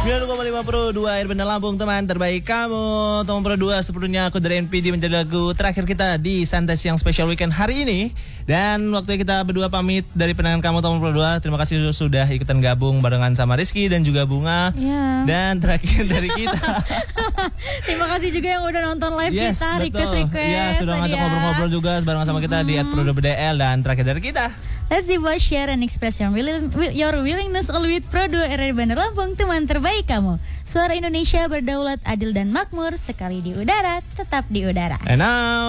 90,5 Pro 2 Air Bandar Lampung, teman terbaik kamu. Teman Pro 2 sepenuhnya aku dari NPD menjadi lagu terakhir kita di Santai Siang Special Weekend hari ini. Dan waktunya kita berdua pamit dari penangan kamu teman Pro 2. Terima kasih sudah ikutan gabung barengan sama Rizky dan juga Bunga. Yeah. Dan terakhir dari kita. Terima kasih juga yang udah nonton live kita, request-request. Iya, sudah ngajak ngobrol-ngobrol juga barengan sama kita di @pro2bdl. Dan terakhir dari kita, let's dibuat share and express your willingness all with Pro 2 Air Bandar Lampung, teman terbaik kamu. Suara Indonesia berdaulat, adil dan makmur, sekali di udara, tetap di udara. And now